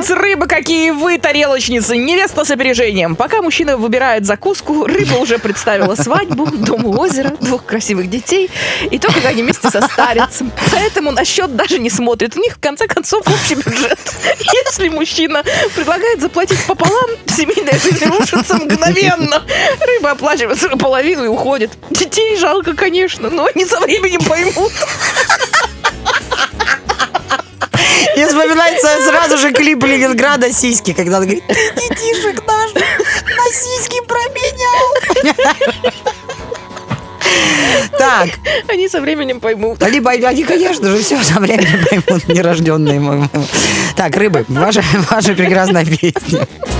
Наконец, рыбы, какие вы, тарелочницы, невеста с опережением. Пока мужчина выбирает закуску, рыба уже представила свадьбу, дом у озера, 2 красивых детей и то, как они вместе состарятся. Поэтому на счет даже не смотрит. У них, в конце концов, общий бюджет. Если мужчина предлагает заплатить пополам, семейная жизнь рушится мгновенно. Рыба оплачивает свою половину и уходит. Детей жалко, конечно, но они со временем поймут. Мне вспоминается сразу же клип Ленинграда «Сиськи», когда он говорит: ты детишек наш на сиськи променял. Так. Они со временем поймут. Они, конечно же, все со временем поймут, нерожденные. Так, рыбы, ваша прекрасная песня.